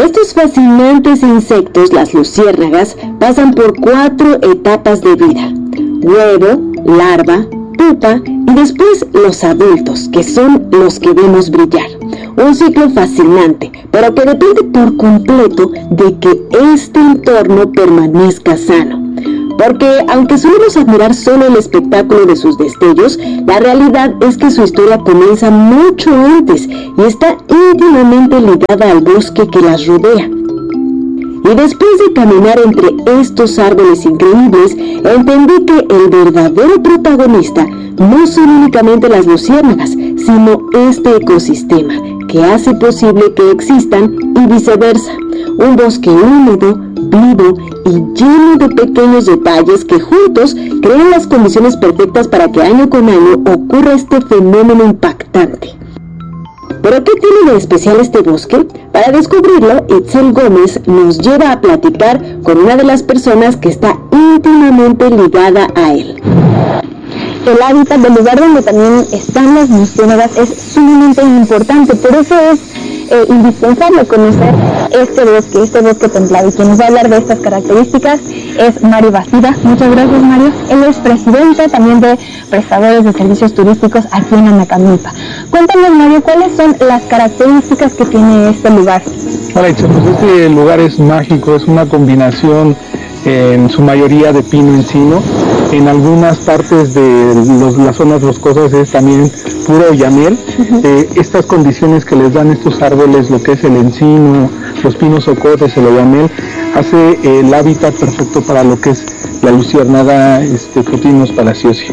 Estos fascinantes insectos, las luciérnagas, pasan por 4 etapas de vida: huevo, larva, pupa y después los adultos, que son los que vemos brillar. Un ciclo fascinante, pero que depende por completo de que este entorno permanezca sano. Porque aunque solemos admirar solo el espectáculo de sus destellos, la realidad es que su historia comienza mucho antes y está íntimamente ligada al bosque que las rodea. Y después de caminar entre estos árboles increíbles, entendí que el verdadero protagonista no son únicamente las luciérnagas, sino este ecosistema que hace posible que existan y viceversa. Un bosque húmedo, vivo y lleno de pequeños detalles que juntos crean las condiciones perfectas para que año con año ocurra este fenómeno impactante. ¿Pero qué tiene de especial este bosque? Para descubrirlo, Itzel Gómez nos lleva a platicar con una de las personas que está íntimamente ligada a él. El hábitat del lugar donde también están las luciérnagas es sumamente importante, por eso es indispensable conocer este bosque templado. Y quien nos va a hablar de estas características es Mario Bastida. Muchas gracias, Mario. Él es presidente también de prestadores de servicios turísticos aquí en Anacamilpa. Cuéntanos, Mario, ¿cuáles son las características que tiene este lugar? Hola, Itzel, pues este lugar es mágico, es una combinación en su mayoría de pino-encino. En algunas partes de las zonas boscosas es también puro yamel. Estas condiciones que les dan estos árboles, lo que es el encino, los pinos ocotes, el oyamel, hace el hábitat perfecto para lo que es la luciérnaga Photinus palaciosi.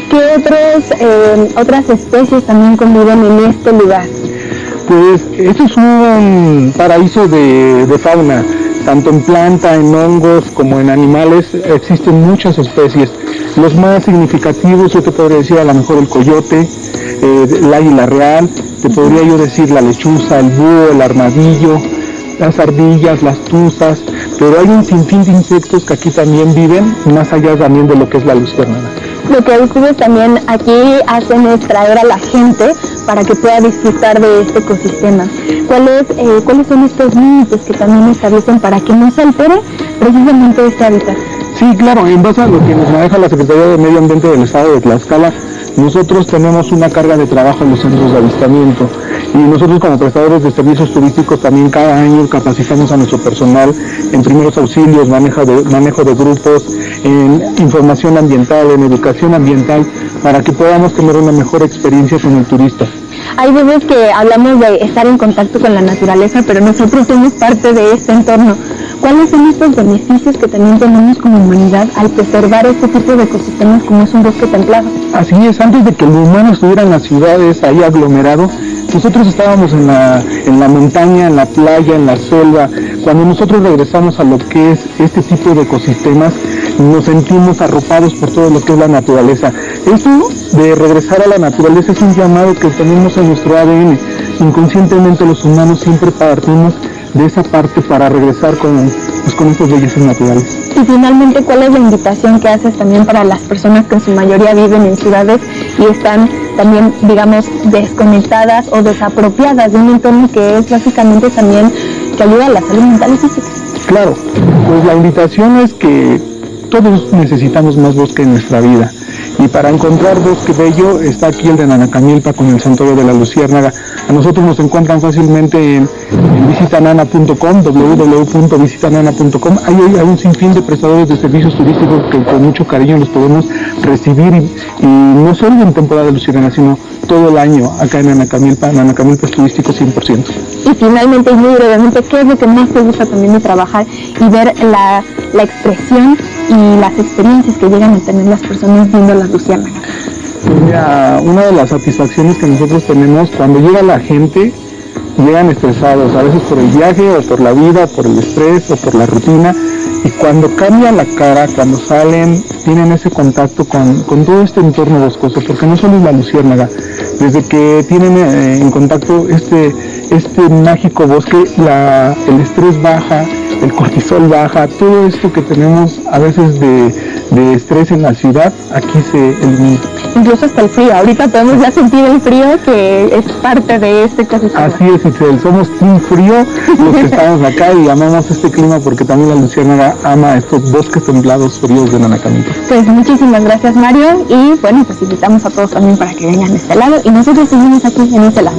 ¿Qué otras especies también conviven en este lugar? Pues esto es un paraíso de fauna. Tanto en planta, en hongos, como en animales, existen muchas especies. Los más significativos, yo te podría decir a lo mejor el coyote, el águila real, te podría yo decir la lechuza, el búho, el armadillo, las ardillas, las tuzas, pero hay un sinfín de insectos que aquí también viven, más allá también de lo que es la luciérnaga. Lo que ustedes también aquí hacen es traer a la gente para que pueda disfrutar de este ecosistema. ¿Cuáles son estos límites que también establecen para que no se altere precisamente este hábitat? Sí, claro, en base a lo que nos maneja la Secretaría de Medio Ambiente del Estado de Tlaxcala, nosotros tenemos una carga de trabajo en los centros de avistamiento y nosotros como prestadores de servicios turísticos también cada año capacitamos a nuestro personal en primeros auxilios, manejo de grupos, en información ambiental, en educación ambiental, para que podamos tener una mejor experiencia con el turista. Hay veces que hablamos de estar en contacto con la naturaleza, pero nosotros somos parte de este entorno. ¿Cuáles son estos beneficios que también tenemos como humanidad al preservar este tipo de ecosistemas como es un bosque templado? Así es, antes de que el humano estuviera en las ciudades, ahí aglomerado, nosotros estábamos en la montaña, en la playa, en la selva. Cuando nosotros regresamos a lo que es este tipo de ecosistemas, nos sentimos arropados por todo lo que es la naturaleza. Esto de regresar a la naturaleza es un llamado que tenemos en nuestro ADN. Inconscientemente los humanos siempre partimos de esa parte para regresar con estas bellezas naturales. Y finalmente, ¿cuál es la invitación que haces también para las personas que en su mayoría viven en ciudades y están también, digamos, desconectadas o desapropiadas de un entorno que es básicamente también que ayuda a la salud mental y física? Claro, pues la invitación es que todos necesitamos más bosque en nuestra vida. Y para encontrar bosque bello está aquí el de Anacamilpa con el Santuario de la Luciérnaga. A nosotros nos encuentran fácilmente en visitanana.com, www.visitanana.com. Ahí hay un sinfín de prestadores de servicios turísticos que con mucho cariño los podemos recibir y no solo en temporada de luciérnaga, sino todo el año acá en Anacamilpa. En Anacamilpa es turístico 100%. Y finalmente, y muy brevemente, ¿qué es lo que más te gusta también de trabajar y ver la expresión y las experiencias que llegan a tener las personas viendo las luciérnagas? Pues mira, una de las satisfacciones que nosotros tenemos cuando llega la gente, llegan estresados, a veces por el viaje o por la vida, por el estrés o por la rutina, y cuando cambia la cara, cuando salen, tienen ese contacto con todo este entorno boscoso, porque no solo es la luciérnaga, desde que tienen en contacto este mágico bosque, el estrés baja, el cortisol baja, todo esto que tenemos a veces de de estrés en la ciudad, aquí se elimina. Incluso hasta el frío, ahorita podemos ya sentir el frío que es parte de este ecosistema. Así es, Itzel, somos team frío los que estamos acá y amamos este clima porque también la luciérnaga ama estos bosques templados fríos de Nanacamilpa. Pues muchísimas gracias, Mario, y bueno, pues invitamos a todos también para que vengan de este lado y nosotros seguimos aquí en este lado.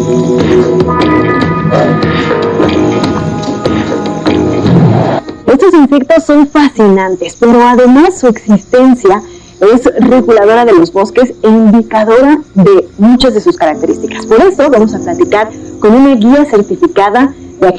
Estos insectos son fascinantes, pero además su existencia es reguladora de los bosques e indicadora de muchas de sus características. Por eso vamos a platicar con una guía certificada